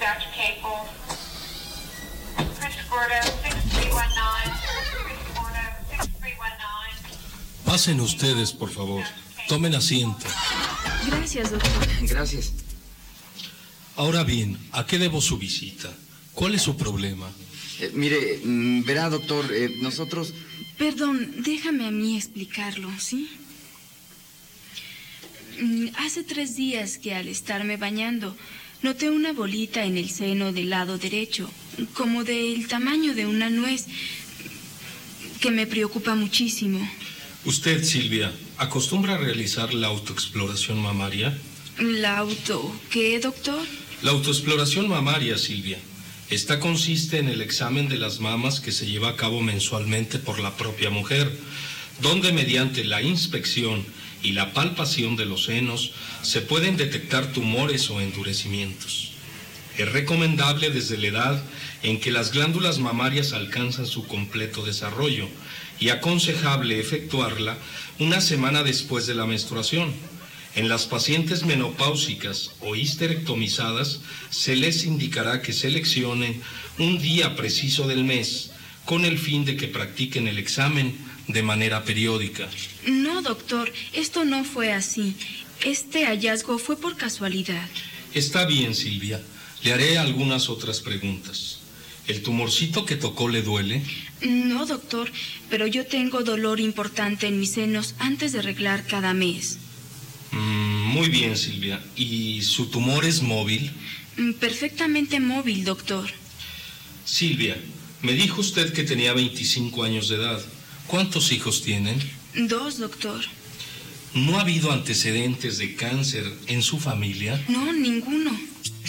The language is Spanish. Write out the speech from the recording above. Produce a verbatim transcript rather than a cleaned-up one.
Doctor Capel. Chris Gordo, six three one nine. Chris Gordo, six three one nine. Pasen ustedes, por favor. Tomen asiento. Gracias, doctor. Gracias. Ahora bien, ¿a qué debo su visita? ¿Cuál es su problema? Eh, mire, mm, verá, doctor, eh, nosotros... Perdón, déjame a mí explicarlo, ¿sí? Mm, Hace tres días que al estarme bañando, noté una bolita en el seno del lado derecho, como del tamaño de una nuez, que me preocupa muchísimo. Usted, Silvia, ¿acostumbra a realizar la autoexploración mamaria? ¿La auto qué, doctor? La autoexploración mamaria, Silvia. Esta consiste en el examen de las mamas que se lleva a cabo mensualmente por la propia mujer, donde mediante la inspección y la palpación de los senos se pueden detectar tumores o endurecimientos. Es recomendable desde la edad en que las glándulas mamarias alcanzan su completo desarrollo y aconsejable efectuarla una semana después de la menstruación. En las pacientes menopáusicas o histerectomizadas se les indicará que seleccionen un día preciso del mes con el fin de que practiquen el examen de manera periódica. No, doctor, esto no fue así. Este hallazgo fue por casualidad. Está bien, Silvia. Le haré algunas otras preguntas. ¿El tumorcito que tocó le duele? No, doctor, pero yo tengo dolor importante en mis senos antes de arreglar cada mes. Mm, muy bien, Silvia. ¿Y su tumor es móvil? Mm, Perfectamente móvil, doctor. Silvia, me dijo usted que tenía veinticinco años de edad. ¿Cuántos hijos tienen? Dos, doctor. ¿No ha habido antecedentes de cáncer en su familia? No, ninguno.